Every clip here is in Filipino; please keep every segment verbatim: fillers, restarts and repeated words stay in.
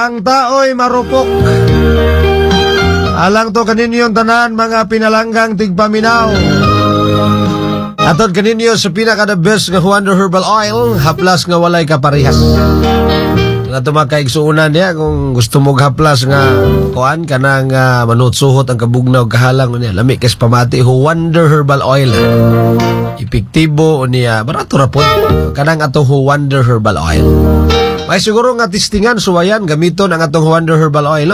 Ang tao'y marupok. Alang to kaninyo tanan mga pinalanggang tigpaminaw. Atod kaninyo sa pinaka the best nga Wonder Herbal Oil, haplas nga walay kaparehas. Nga ito makaigsuunan niya kung gusto mo haplas nga kuan kanang uh, manutsuhot ang kabugnaw kahalang niya. Lami kes pamati ho Wonder Herbal Oil. Epektibo niya barato ra pod kanang ato ho Wonder Herbal Oil. May siguro nga testingan suwayan gamiton ang atong Wonder Herbal Oil. No?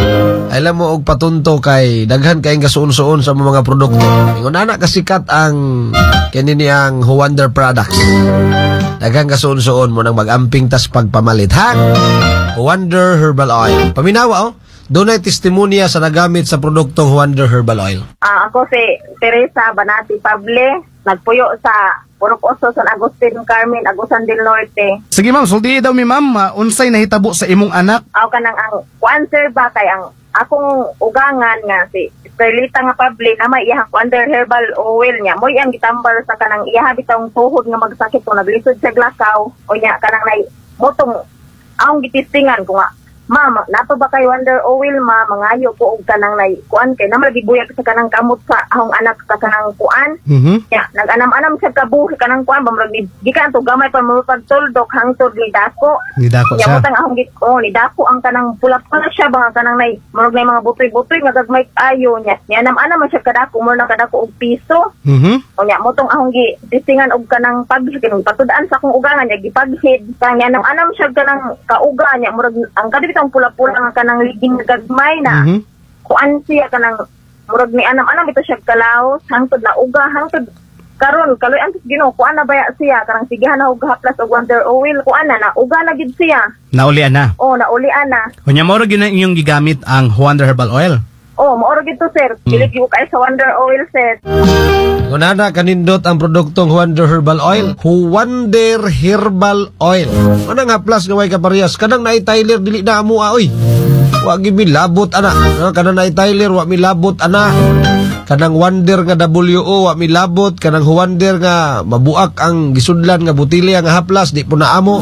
Alam mo og patunto kay daghan kay gasuon-suon sa mga produkto. Ingon ana kasikat ang kanini ang Wonder products. Daghan kasuon-suon mo nang mag-amping tas pagpamalit ha. Wonder Herbal Oil. Paminawa oh. Doon ay testimonya sa nagamit sa produktong Wonder Herbal Oil. Ah, ako si Teresa Banati Pable, nagpuyo sa Purok Oso, San Agustin, Carmen, Agusan del Norte. Sige ma'am, sulti daw mi ma'am, uh, unsay nahitabo sa imong anak? Aw kanang ang cancer ba kay ang akong ugangan nga si Perlita nga Pable na may iyang Wonder Herbal Oil niya. Mo iyang gitambal sa kanang iya bitong tuhod nga magsakit kung naglisod sa glakaw o niya kanang nay motong akong gitistingan ko nga. Ma'am, nato ba kay Wonder Oil ma mangayo ko og kanang nay kuan kay na magibuyag sa kanang kamot sa ahong anak sa kanang kuan. Mhm. Ya, nag-anam-anam sa kabuhi kanang kuan bamurag di kan to gamay pa mo pagtuldok hangtod ni dako. Ni dako Ya siya. mo tang ahong git oh ni dako ang kanang pula-pula siya ba kanang nay murag nay mga butoy-butoy nga gagmay ayo niya. Ni anam-anam man siya kadako mo na kadako og piso. Mhm. O nya mo tong ahong gi tisingan og kanang paghid kanang patudaan sa akong ugangan niya gipaghid. Kanya anam-anam siya kanang kauga niya murag ang kadito ang pula-pula nga kanang liging gagmay na. Mhm. Kuan siya kanang murag ni anam-anam ito siya kalaos hangtod na uga hangtod karon kaloy antos Ginoo kuan na baya siya kanang sigahan na og haplas og Wonder Oil kuan na na uga na gid siya. Naulian na. Oh naulian na. Unya mo ra gyud na inyong gigamit ang Wonder Herbal Oil. Oh mao ra gid to sir. Dili gyud kay sa Wonder Oil sir. Kunana kanindot ang produktong Wonder Herbal Oil, Wonder Herbal Oil. Ano nga plus nga way kaparehas kanang naay Tyler dili na amo oy. Wa gyud mi labot ana. No, kanang naay Tyler wa mi labot ana. Kanang Wonder nga W O wa mi labot, kanang Wonder nga mabuak ang gisudlan nga butilya nga haplas di po na amo.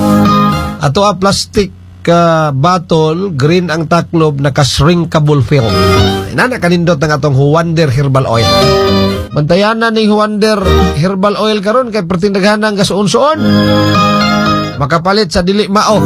Ato a plastic ka bottle, green ang taklob, naka-shrinkable film. Inana kanindot ng atong Wonder Herbal Oil. Bantayanan ni Wonder Herbal Oil karon kay pertindaghanan nga suon-suon. Makapalit sa dili mao.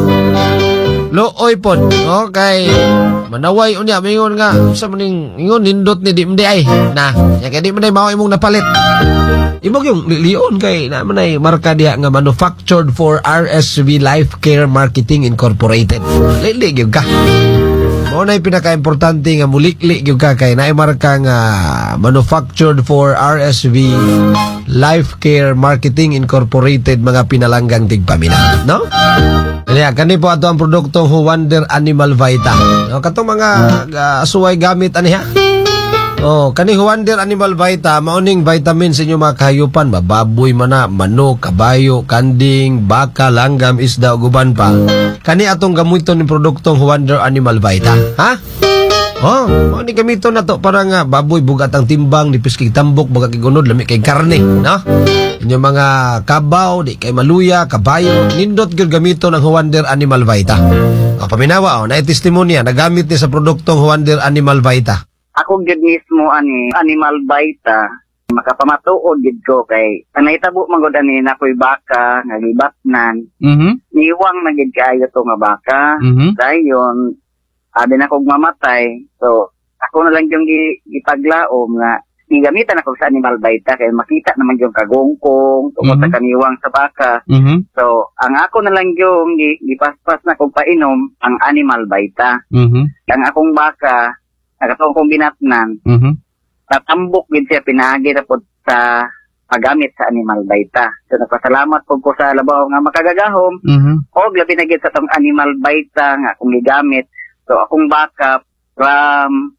Looy pod, no kay manaway unya mingon nga sa maning ingon nindot ni di mdi ay. Na, nya kay di man mao imong napalit. Imong yung lion kay na man ay marka diha nga manufactured for R S V Life Care Marketing Incorporated. Lili gyud ka. Mao na pinaka-importante nga mulikli gyud ka kay naay marka nga manufactured for R S V Life Care Marketing Incorporated mga pinalanggang tigpamina, no? Kaya kani po ato ang produktong Wonder Animal Vita. No, katong mga uh, asuway gamit ani ha. Oh, kani Wonder Animal Vita, mauning vitamin sa inyo mga kahayupan, bababoy man na, manok, kabayo, kanding, baka, langgam, isda, uguban pa. Kani atong gamiton ni produktong Wonder Animal Vita, ha? Oh, mo ni gamiton na to para nga baboy bugat ang timbang, nipis kay tambok, baga kay gunod, lami kay karne, no? Inyo mga kabaw, di kay maluya, kabayo, nindot gyud gamiton ang Wonder Animal Vita. O, paminawa, oh, na testimonya, nagamit ni sa produktong Wonder Animal Vita. Ako gid mismo ani Animal Vita makapamatuod gid ko kay ang nahitabo man gud ani nakoy baka nga gibatnan. Mhm. Niwang na gid kaayo to nga baka. Mhm. Dayon abi na kog mamatay. So ako na lang yung gipaglaom nga gigamitan ako sa Animal Vita kay makita naman yung kagongkong tungod sa kaniwang sa baka. Mhm. So ang ako na lang yung gipaspas na kog painom ang Animal Vita. Mhm. Ang akong baka nakatong kong binatnan, Mhm. natambok din siya, pinagi na po sa paggamit sa Animal Vita. So, nagpasalamat po ko sa labaw nga makagagahom, Mhm. o labi na gid sa tong Animal Vita nga akong gigamit. So, akong backup from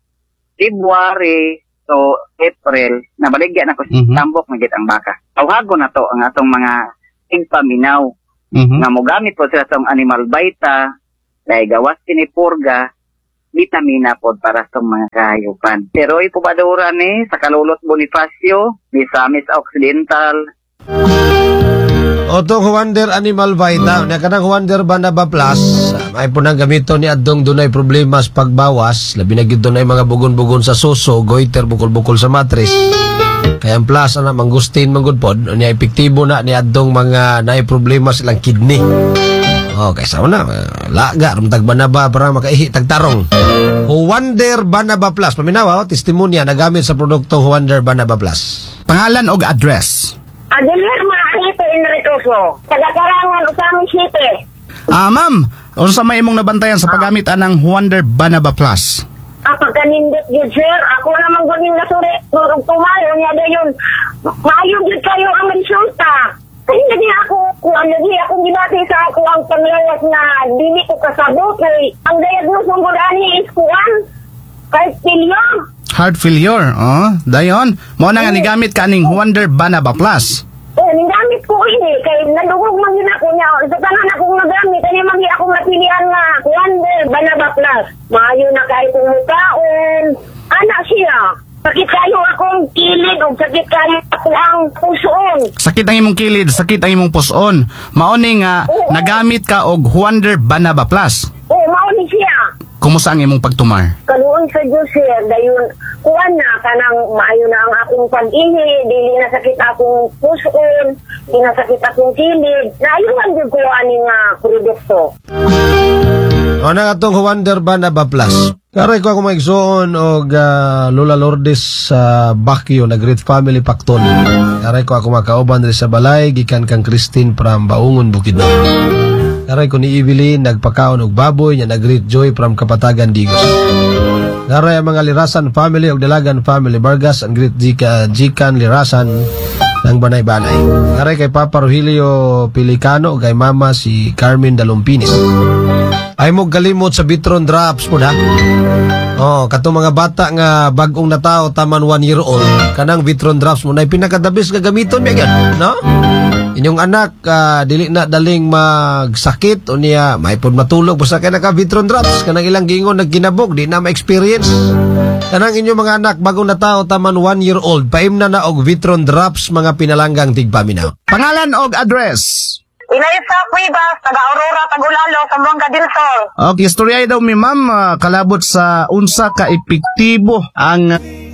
February to April, nabaligyan ako sa Mhm. tambok na gid ang baka. Tawhago na to ang atong mga tigpaminaw Mhm. nga mogamit po sila sa Animal Vita, dahil gawas kinipurga, vitamina pod para sa mga kahayupan. Pero ipubadura ni sa Kalulot Bonifacio, Misamis Occidental. O tong Wonder Animal Vita, na kanang Wonder Banaba Plus, may po nang gamito ni Adong dunay problema sa pagbawas, labi na gyud dunay mga bugon-bugon sa suso, goiter bukol-bukol sa matris. Kaya ang plus ana mangustin manggod pod, unya epektibo na ni Adong mga naay problema silang kidney. Oh, kaysa na, laga, rumtag Banaba para makaihi tagtarong. Wonder Banaba Plus, paminawa, oh, testimonya nagamit sa produktong Wonder Banaba Plus. Pangalan og address. Adelir Maanito Enricoso, taga-Karangan, Usami City. Ah, ma'am, unsa may imong nabantayan sa paggamit anang Wonder Banaba Plus? Ako kanindot yun, sir. Ako naman guning nasurit. Nurong tumayo niya na yun. Maayong yun kayo ang resulta. Kasi hindi ako, kung ano di ako ginati sa ako ang panglawas na dili ko kasabot. Kay ang diagnose ng gulani is kuwan. Kahit pilyo. Heart failure, oh, dayon. Mo na nga nigamit ka ning Wonder Banaba Plus. Eh, ningamit ko ini. Kay nalugog man yun ako niya. Sa tanan akong nagamit. Ano magi akong napilihan nga. Wonder Banaba Plus. Maayo na kahit kung mutaon. Anak siya. Sakit kayo akong kilid o sakit kayo ako ang pusoon. Sakit ang imong kilid, sakit ang imong puson. Mauni nga Oo. nagamit ka og Wonder Banaba Plus. Oo, mauni siya. Kumusta ang imong pagtumar? Kaluon sa Diyos, sir, dayon, kuwan na, kanang maayo na ang akong pag-ihi, dili na sakit akong pusoon, di na sakit akong kilid, naayuhan din ko aning uh, produkto. O na atong Wonder Banaba Plus. Karay ko ako maigsoon og uh, Lola Lourdes sa uh, Baguio na Great Family Pacton. Karay ko ako makauban rin sa balay gikan kang Christine from Baungon Bukidnon. Karay ko ni Evelyn nagpakaon og baboy nya na Great Joy from Kapatagan Digos. Karay ang mga Lirasan family og Dalagan family Vargas and Great Jika, Jikan Lirasan ng Banay-Banay. Karay kay Papa Rogelio Pelicano kay Mama si Carmen Dalumpinis. Ay mo galimot sa Vitron Drops po na. Oh, kato mga bata nga bagong natao taman one year old, kanang Vitron Drops mo na pinakadabis nga gamiton mi agad, no? Inyong anak uh, dili na daling magsakit o niya may pod matulog basta kay naka Vitron Drops kanang ilang gingon nagkinabog di na ma-experience. Kanang inyong mga anak bagong natao taman one year old, paim na na og Vitron Drops mga pinalanggang tigpaminaw. Pangalan og address. Inay sa Cuevas, taga-Aurora, Tagulalo, Sambuanga del Sol. Okay, istorya daw mi ma'am, ah, kalabot sa unsa ka epektibo ang